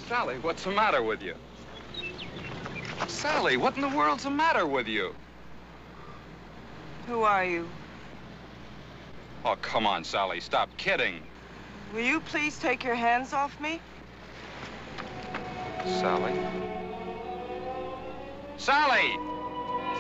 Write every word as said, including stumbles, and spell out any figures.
Sally, what's the matter with you? Sally, what in the world's the matter with you? Who are you? Oh, come on, Sally, stop kidding. Will you please take your hands off me? Sally? Sally!